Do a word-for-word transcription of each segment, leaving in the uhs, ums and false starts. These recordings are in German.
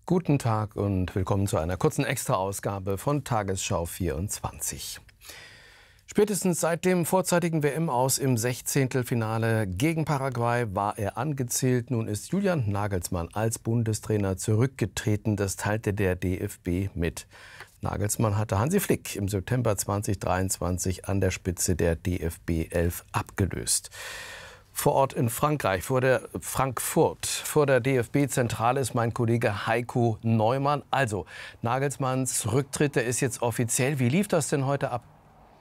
Guten Tag und willkommen zu einer kurzen Extra-Ausgabe von Tagesschau vierundzwanzig. Spätestens seit dem vorzeitigen W M-Aus im Sechzehntelfinale gegen Paraguay war er angezählt. Nun ist Julian Nagelsmann als Bundestrainer zurückgetreten. Das teilte der D F B mit. Nagelsmann hatte Hansi Flick im September zweitausenddreiundzwanzig an der Spitze der D F B elf abgelöst. Vor Ort in Frankreich, vor der Frankfurt, vor der D F B-Zentrale ist mein Kollege Heiko Neumann. Also, Nagelsmanns Rücktritt, der ist jetzt offiziell. Wie lief das denn heute ab?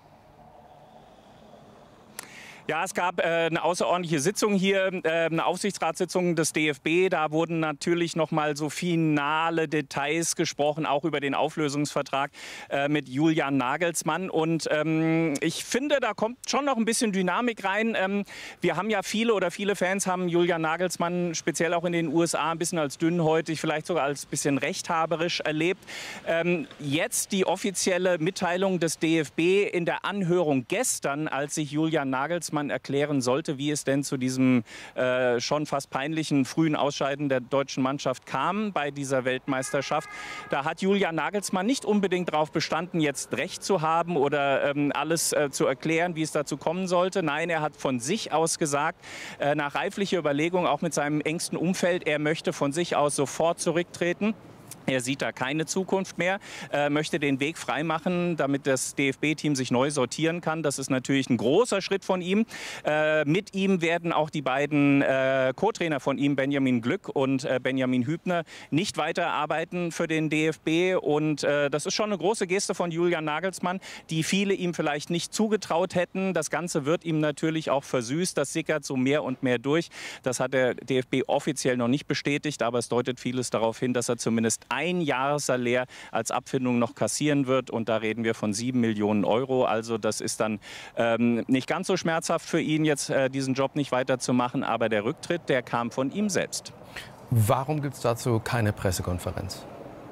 Ja, es gab äh, eine außerordentliche Sitzung hier, äh, eine Aufsichtsratssitzung des D F B. Da wurden natürlich noch mal so finale Details gesprochen, auch über den Auflösungsvertrag äh, mit Julian Nagelsmann. Und ähm, ich finde, da kommt schon noch ein bisschen Dynamik rein. Ähm, wir haben ja viele oder viele Fans haben Julian Nagelsmann speziell auch in den U S A ein bisschen als dünnhäutig, vielleicht sogar als bisschen rechthaberisch erlebt. Ähm, jetzt die offizielle Mitteilung des D F B in der Anhörung gestern, als sich Julian Nagelsmann erklären sollte, wie es denn zu diesem äh, schon fast peinlichen frühen Ausscheiden der deutschen Mannschaft kam bei dieser Weltmeisterschaft. Da hat Julian Nagelsmann nicht unbedingt darauf bestanden, jetzt Recht zu haben oder ähm, alles äh, zu erklären, wie es dazu kommen sollte. Nein, er hat von sich aus gesagt, äh, nach reiflicher Überlegung, auch mit seinem engsten Umfeld, er möchte von sich aus sofort zurücktreten. Er sieht da keine Zukunft mehr, äh, möchte den Weg freimachen, damit das D F B-Team sich neu sortieren kann. Das ist natürlich ein großer Schritt von ihm. Äh, mit ihm werden auch die beiden äh, Co-Trainer von ihm, Benjamin Glück und äh, Benjamin Hübner, nicht weiterarbeiten für den D F B. Und äh, das ist schon eine große Geste von Julian Nagelsmann, die viele ihm vielleicht nicht zugetraut hätten. Das Ganze wird ihm natürlich auch versüßt. Das sickert so mehr und mehr durch. Das hat der D F B offiziell noch nicht bestätigt, aber es deutet vieles darauf hin, dass er zumindest ein Jahressalär als Abfindung noch kassieren wird. Und da reden wir von sieben Millionen Euro. Also das ist dann ähm, nicht ganz so schmerzhaft für ihn, jetzt äh, diesen Job nicht weiterzumachen. Aber der Rücktritt, der kam von ihm selbst. Warum gibt es dazu keine Pressekonferenz?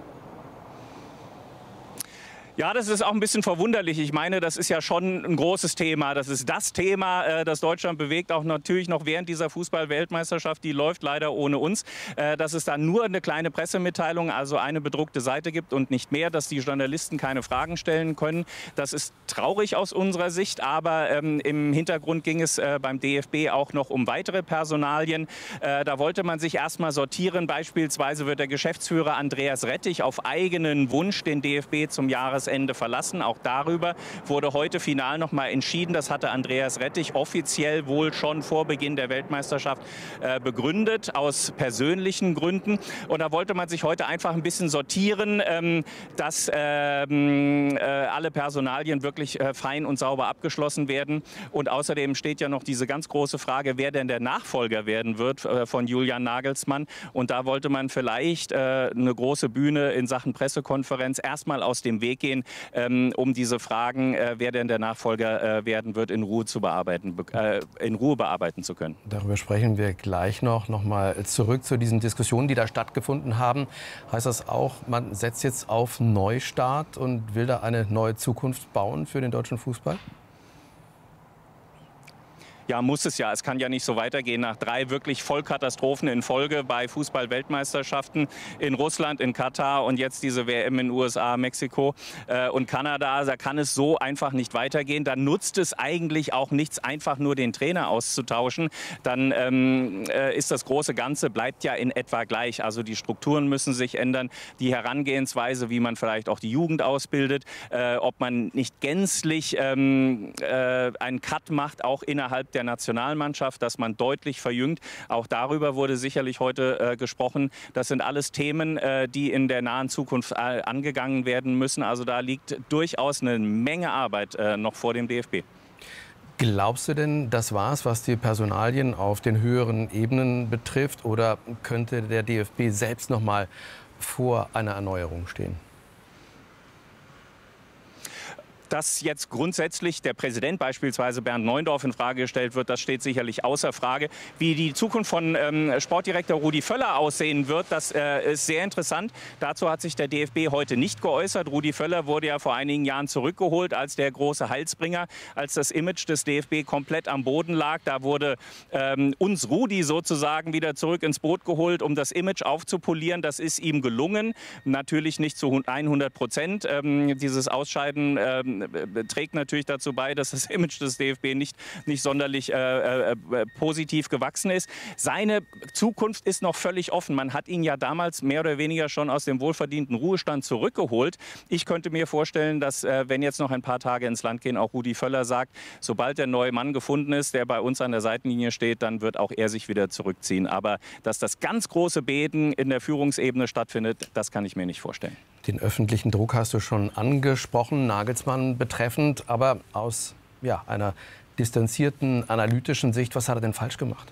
Ja, das ist auch ein bisschen verwunderlich. Ich meine, das ist ja schon ein großes Thema. Das ist das Thema, äh, das Deutschland bewegt, auch natürlich noch während dieser Fußball-Weltmeisterschaft. Die läuft leider ohne uns. Äh, dass es da nur eine kleine Pressemitteilung, also eine bedruckte Seite gibt und nicht mehr, dass die Journalisten keine Fragen stellen können. Das ist traurig aus unserer Sicht. Aber ähm, im Hintergrund ging es äh, beim D F B auch noch um weitere Personalien. Äh, da wollte man sich erstmal sortieren. Beispielsweise wird der Geschäftsführer Andreas Rettich auf eigenen Wunsch den D F B zum Jahresende verlassen. Auch darüber wurde heute final noch mal entschieden. Das hatte Andreas Rettich offiziell wohl schon vor Beginn der Weltmeisterschaft äh, begründet, aus persönlichen Gründen. Und da wollte man sich heute einfach ein bisschen sortieren, ähm, dass ähm, äh, alle Personalien wirklich äh, fein und sauber abgeschlossen werden. Und außerdem steht ja noch diese ganz große Frage, wer denn der Nachfolger werden wird äh, von Julian Nagelsmann. Und da wollte man vielleicht äh, eine große Bühne in Sachen Pressekonferenz erstmal aus dem Weg gehen, Ähm, um diese Fragen, äh, wer denn der Nachfolger äh, werden wird, in Ruhe zu bearbeiten, äh, in Ruhe bearbeiten zu können. Darüber sprechen wir gleich noch. Noch mal zurück zu diesen Diskussionen, die da stattgefunden haben. Heißt das auch, man setzt jetzt auf Neustart und will da eine neue Zukunft bauen für den deutschen Fußball? Ja, muss es ja. Es kann ja nicht so weitergehen. Nach drei wirklich Vollkatastrophen in Folge bei Fußball-Weltmeisterschaften in Russland, in Katar und jetzt diese W M in den U S A, Mexiko äh, und Kanada, da kann es so einfach nicht weitergehen. Dann nutzt es eigentlich auch nichts, einfach nur den Trainer auszutauschen. Dann ähm, äh, ist das große Ganze, bleibt ja in etwa gleich. Also die Strukturen müssen sich ändern, die Herangehensweise, wie man vielleicht auch die Jugend ausbildet, äh, ob man nicht gänzlich ähm, äh, einen Cut macht, auch innerhalb der der Nationalmannschaft, dass man deutlich verjüngt. Auch darüber wurde sicherlich heute äh, gesprochen. Das sind alles Themen, äh, die in der nahen Zukunft äh, angegangen werden müssen. Also da liegt durchaus eine Menge Arbeit äh, noch vor dem D F B. Glaubst du denn, das war's, was die Personalien auf den höheren Ebenen betrifft? Oder könnte der D F B selbst noch mal vor einer Erneuerung stehen? Dass jetzt grundsätzlich der Präsident, beispielsweise Bernd Neuendorf, in Frage gestellt wird, das steht sicherlich außer Frage. Wie die Zukunft von ähm, Sportdirektor Rudi Völler aussehen wird, das äh, ist sehr interessant. Dazu hat sich der D F B heute nicht geäußert. Rudi Völler wurde ja vor einigen Jahren zurückgeholt als der große Heilsbringer, als das Image des D F B komplett am Boden lag. Da wurde ähm, uns Rudi sozusagen wieder zurück ins Boot geholt, um das Image aufzupolieren. Das ist ihm gelungen. Natürlich nicht zu hundert Prozent. Ähm, dieses Ausscheiden ähm, trägt natürlich dazu bei, dass das Image des D F B nicht, nicht sonderlich äh, äh, positiv gewachsen ist. Seine Zukunft ist noch völlig offen. Man hat ihn ja damals mehr oder weniger schon aus dem wohlverdienten Ruhestand zurückgeholt. Ich könnte mir vorstellen, dass, äh, wenn jetzt noch ein paar Tage ins Land gehen, auch Rudi Völler sagt, sobald der neue Mann gefunden ist, der bei uns an der Seitenlinie steht, dann wird auch er sich wieder zurückziehen. Aber dass das ganz große Beten in der Führungsebene stattfindet, das kann ich mir nicht vorstellen. Den öffentlichen Druck hast du schon angesprochen, Nagelsmann betreffend. Aber aus ja, einer distanzierten, analytischen Sicht, was hat er denn falsch gemacht?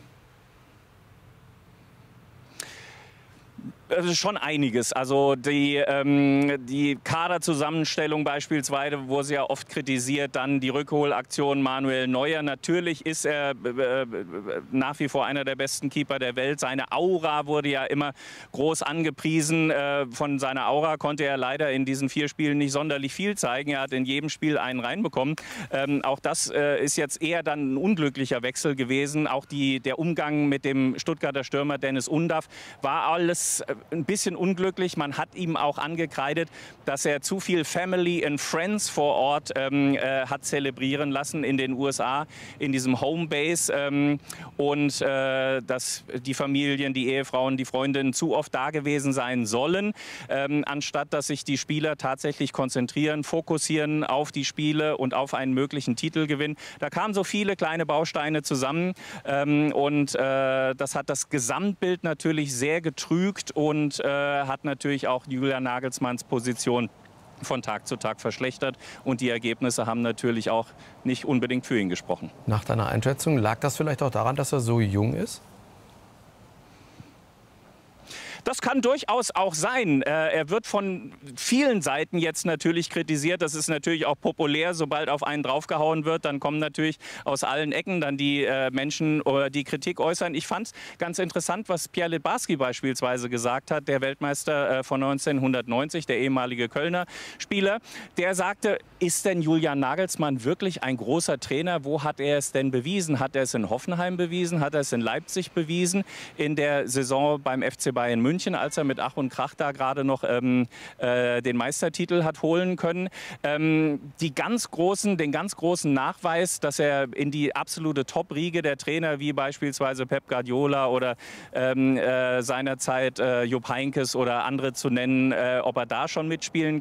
Also schon einiges. Also die, ähm, die Kaderzusammenstellung beispielsweise wurde ja oft kritisiert. Dann die Rückholaktion Manuel Neuer. Natürlich ist er äh, nach wie vor einer der besten Keeper der Welt. Seine Aura wurde ja immer groß angepriesen. Äh, von seiner Aura konnte er leider in diesen vier Spielen nicht sonderlich viel zeigen. Er hat in jedem Spiel einen reinbekommen. Ähm, auch das äh, ist jetzt eher dann ein unglücklicher Wechsel gewesen. Auch die, der Umgang mit dem Stuttgarter Stürmer Dennis Undaff war alles äh, ein bisschen unglücklich. Man hat ihm auch angekreidet, dass er zu viel Family and Friends vor Ort ähm, äh, hat zelebrieren lassen in den U S A, in diesem Homebase. Ähm, und äh, dass die Familien, die Ehefrauen, die Freundinnen zu oft da gewesen sein sollen, ähm, anstatt dass sich die Spieler tatsächlich konzentrieren, fokussieren auf die Spiele und auf einen möglichen Titelgewinn. Da kamen so viele kleine Bausteine zusammen ähm, und äh, das hat das Gesamtbild natürlich sehr getrügt und äh, hat natürlich auch Julian Nagelsmanns Position von Tag zu Tag verschlechtert. Und die Ergebnisse haben natürlich auch nicht unbedingt für ihn gesprochen. Nach deiner Einschätzung, lag das vielleicht auch daran, dass er so jung ist? Das kann durchaus auch sein. Er wird von vielen Seiten jetzt natürlich kritisiert. Das ist natürlich auch populär. Sobald auf einen draufgehauen wird, dann kommen natürlich aus allen Ecken dann die Menschen, die Kritik äußern. Ich fand es ganz interessant, was Pierre Littbarski beispielsweise gesagt hat, der Weltmeister von neunzehnhundertneunzig, der ehemalige Kölner Spieler. Der sagte, ist denn Julian Nagelsmann wirklich ein großer Trainer? Wo hat er es denn bewiesen? Hat er es in Hoffenheim bewiesen? Hat er es in Leipzig bewiesen? In der Saison beim F C Bayern München? Als er mit Ach und Krach da gerade noch ähm, äh, den Meistertitel hat holen können. Ähm, die ganz großen, den ganz großen Nachweis, dass er in die absolute Top-Riege der Trainer, wie beispielsweise Pep Guardiola oder ähm, äh, seinerzeit äh, Jupp Heynckes oder andere zu nennen, äh, ob er da schon mitspielen